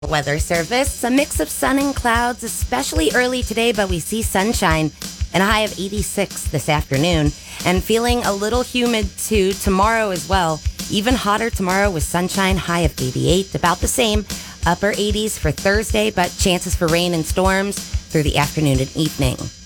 Weather Service, a mix of sun and clouds, especially early today, but we see sunshine and a high of 86 this afternoon, and feeling a little humid too tomorrow as well. Even hotter tomorrow with sunshine, high of 88, about the same. Upper 80s for Thursday, but chances for rain and storms through the afternoon and evening.